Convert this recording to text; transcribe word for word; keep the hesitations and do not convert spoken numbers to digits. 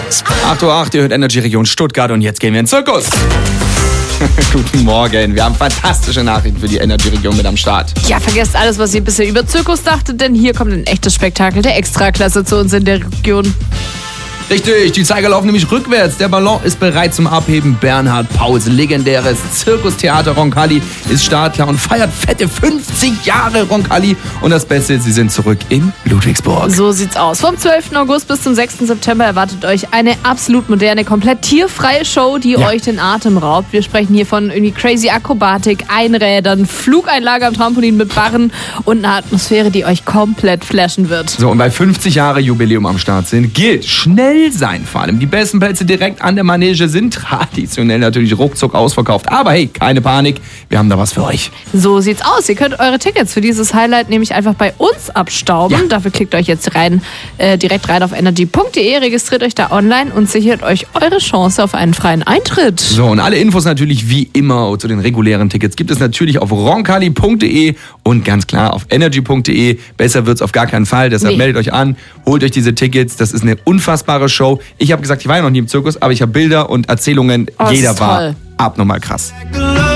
acht Uhr acht, ihr hört Energy Region Stuttgart und jetzt gehen wir in den Zirkus. Guten Morgen, wir haben fantastische Nachrichten für die Energy Region mit am Start. Ja, vergesst alles, was ihr bisher über Zirkus dachtet, denn hier kommt ein echtes Spektakel der Extraklasse zu uns in der Region. Richtig, die Zeiger laufen nämlich rückwärts. Der Ballon ist bereit zum Abheben. Bernhard Pauls legendäres Zirkustheater Roncalli ist startklar und feiert fette fünfzig Jahre Roncalli. Und das Beste, sie sind zurück in Ludwigsburg. So sieht's aus. Vom zwölften August bis zum sechsten September erwartet euch eine absolut moderne, komplett tierfreie Show, die ja. euch den Atem raubt. Wir sprechen hier von irgendwie crazy Akrobatik, Einrädern, Flugeinlage am Trampolin mit Barren und einer Atmosphäre, die euch komplett flashen wird. So, und weil fünfzig Jahre Jubiläum am Start sind, gilt schnell sein. Vor allem die besten Plätze direkt an der Manege sind traditionell natürlich ruckzuck ausverkauft. Aber hey, keine Panik, wir haben da was für euch. So sieht's aus. Ihr könnt eure Tickets für dieses Highlight nämlich einfach bei uns abstauben. Ja. Dafür klickt euch jetzt rein, äh, direkt rein auf energy punkt de, registriert euch da online und sichert euch eure Chance auf einen freien Eintritt. So, und alle Infos natürlich wie immer zu den regulären Tickets gibt es natürlich auf roncalli punkt de und ganz klar auf energy punkt de. Besser wird's auf gar keinen Fall, deshalb nee. meldet euch an, holt euch diese Tickets. Das ist eine unfassbare Show. Ich habe gesagt, ich war ja noch nie im Zirkus, aber ich habe Bilder und Erzählungen. Oh, Jeder war abnormal krass.